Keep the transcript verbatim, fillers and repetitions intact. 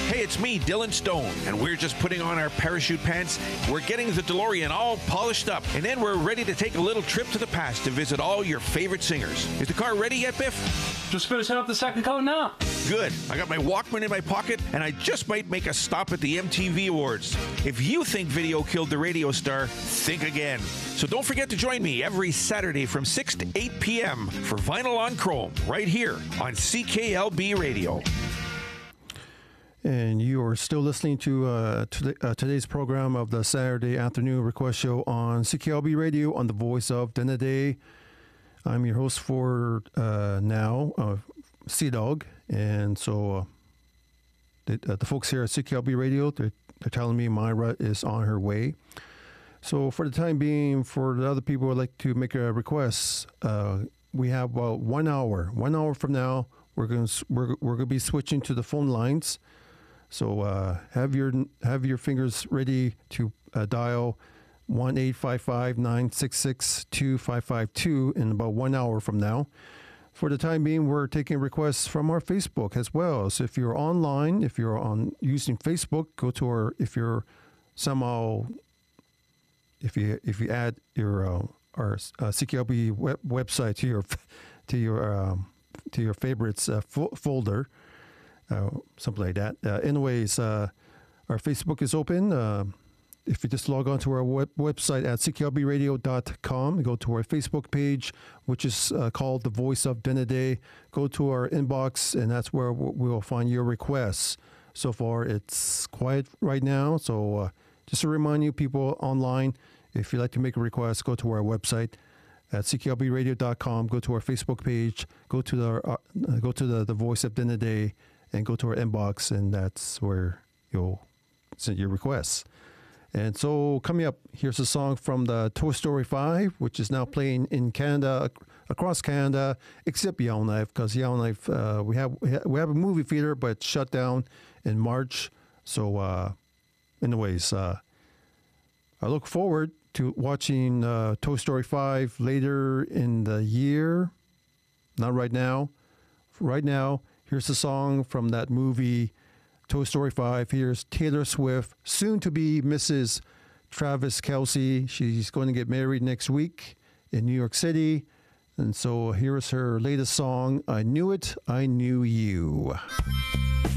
Hey, it's me, Dylan Stone, and we're just putting on our parachute pants. We're getting the DeLorean all polished up, and then we're ready to take a little trip to the past to visit all your favorite singers. Is the car ready yet, Biff? Just finishing up the second coat now. Good. I got my Walkman in my pocket, and I just might make a stop at the M T V Awards. If you think video killed the radio star, think again. So don't forget to join me every Saturday from six to eight p.m. for Vinyl on Chrome, right here on C K L B Radio. And you are still listening to uh, to uh, today's program of the Saturday Afternoon Request Show on C K L B Radio on the voice of Denede. I'm your host for uh, now, uh, Sea Dog. And so uh, the, uh, the folks here at C K L B Radio, they're, they're telling me Myra is on her way. So for the time being, for the other people who would like to make a request, uh, we have about one hour. One hour from now, we're going we're, we're going to be switching to the phone lines. So uh, have your have your fingers ready to uh, dial one eight five five nine six six two five five two in about one hour from now. For the time being, we're taking requests from our Facebook as well. So if you're online, if you're on using Facebook, go to our. If you're somehow, if you if you add your uh, our uh, C K L B web, website to your to your um, to your favorites uh, fo- folder. Uh, something like that. Uh, anyways, uh, our Facebook is open. Uh, if you just log on to our web- website at c k l b radio dot com, go to our Facebook page, which is uh, called The Voice of Denede. Go to our inbox, and that's where we will find your requests. So far, it's quiet right now. So uh, just to remind you, people online, if you'd like to make a request, go to our website at c k l b radio dot com. Go to our Facebook page. Go to the uh, go to the, the Voice of Denede. And go to our inbox, and that's where you'll send your requests. And so coming up, here's a song from the Toy Story five, which is now playing in Canada, across Canada, except Yellowknife, because Yellowknife, uh, we have we have a movie theater, but it's shut down in March. So uh, anyways, uh, I look forward to watching uh, Toy Story five later in the year. Not right now. Right now, here's a song from that movie, Toy Story five. Here's Taylor Swift, soon to be Missus Travis Kelce. She's going to get married next week in New York City. And so here's her latest song, I Knew It, I Knew You.